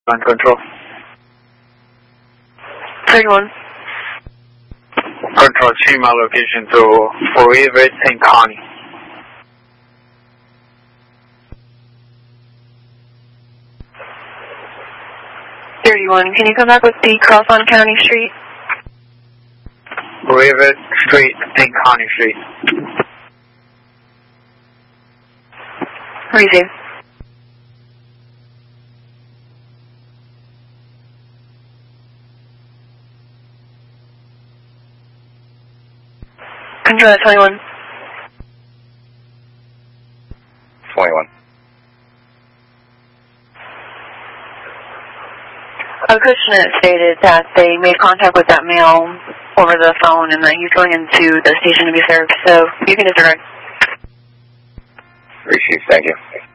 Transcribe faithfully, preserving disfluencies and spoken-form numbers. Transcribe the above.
Line control. thirty-one. Control, change my location to Fort Everett and Connie. thirty-one. Can you come back with the cross on County Street? Fort Everett Street and Connie Street. Receive. Control at twenty-one. twenty-one. A Cushnet stated that they made contact with that male over the phone and that he's going into the station to be served, so you can disregard. Receive, thank you.